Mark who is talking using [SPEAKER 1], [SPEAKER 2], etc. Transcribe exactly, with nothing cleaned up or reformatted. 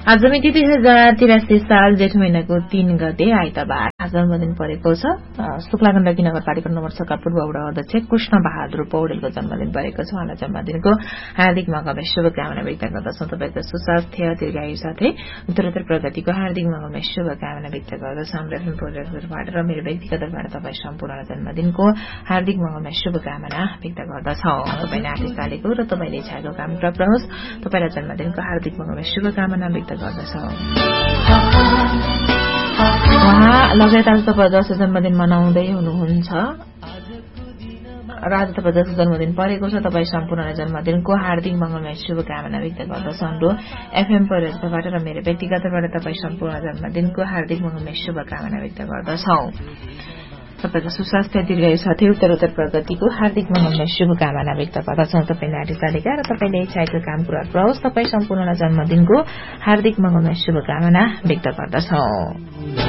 [SPEAKER 1] आज मिति दुई हजार तिरासी साल जेठ महिनाको तीन गते आइतबार आज जन्मदिन परेको छ। शुक्ला गण्डकी नगरपालिका नम्बर छका पूर्व वडा अध्यक्ष कृष्ण बहादुर पौडेलको जन्मदिन परेको छ। उहाँलाई जन्मदिनको हार्दिक मंगलमय शुभकामना व्यक्त गर्दछौं। तपाईको सुस्वास्थ्य दीर्घायु साथै उत्तरोत्तर प्रगतिको हार्दिक मंगलमय शुभकामना व्यक्त गर्दछौं। हाम्रो एफएम प्रोग्रामबाट र मेरो व्यक्तिगत तर्फबाट तपाई सम्पूर्ण जन्मदिनको हार्दिक मंगलमय शुभकामना व्यक्त गर्दछौं। तपाईले आफै चालेको र तपाईले इच्छाको काम प्राप्त होस्। तपाईलाई जन्मदिनको हार्दिक मंगलमय शुभकामना व्यक्त गर्दछौं। उहाँ लगायत आज तपाईँ दश जन्मदिन मनाउँदै हुनुहुन्छ र आज तपाईँ दश जन्मदिन परेको छ। तपाईँ सम्पूर्ण जन्मदिनको हार्दिक मंगलमय शुभकामना व्यक्त गर्दछौं। हाम्रो एफएम परिवारबाट र मेरो व्यक्तिगत तर्फबाट तपाईँ सम्पूर्ण जन्मदिनको हार्दिक मंगलमय शुभकामना व्यक्त गर्दछौं। तपाईको सुस्वास्थ्य दीर्घायु साथै उत्तरोत्तर प्रगतिको हार्दिक मंगलमय शुभकामना व्यक्त गर्दछौं। तपाईँ नारी चालिका र तपाईले इच्छाको काम पूरा गरोस्। तपाईँ सम्पूर्ण जन्मदिनको हार्दिक मंगलमय शुभकामना व्यक्त गर्दछौं।